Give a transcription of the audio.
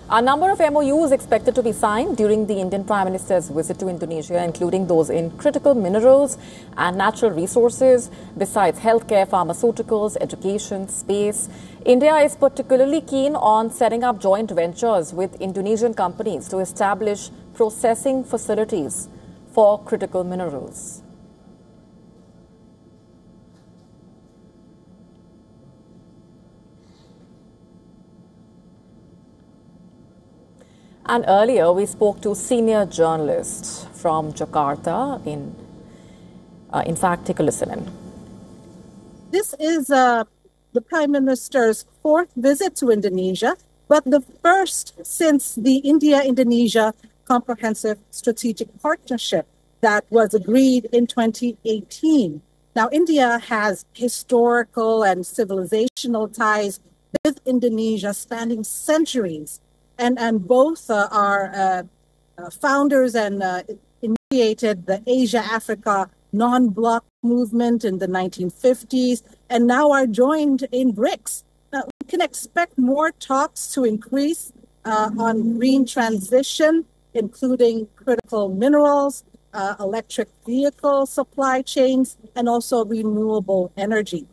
A number of MOUs expected to be signed during the Indian Prime Minister's visit to Indonesia, including those in critical minerals and natural resources, besides healthcare, pharmaceuticals, education, space. India is particularly keen on setting up joint ventures with Indonesian companies to establish processing facilities for critical minerals. And earlier, we spoke to senior journalists from Jakarta. In fact, take a listen in. This is the Prime Minister's fourth visit to Indonesia, but the first since the India-Indonesia Comprehensive Strategic Partnership that was agreed in 2018. Now, India has historical and civilizational ties with Indonesia spanning centuries. And both are founders and initiated the Asia-Africa non-bloc movement in the 1950s, and now are joined in BRICS. We can expect more talks to increase on green transition, including critical minerals, electric vehicle supply chains, and also renewable energy.